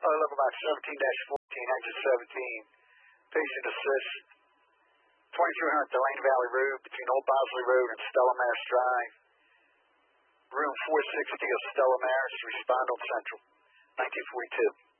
Local box 17-14, exit 17. Patient assist. 2200 Delane Valley Road between Old Bosley Road and Stella Maris Drive. Room 460 of Stella Maris, respond on Central. 1942.